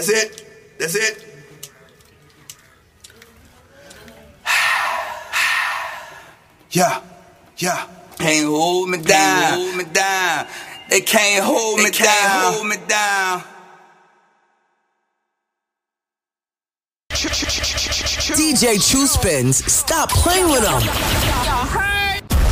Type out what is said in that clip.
That's it. That's it. Yeah. Can't hold me down. They can't hold me down. DJ True Spins, stop playing with them. Y'all heard?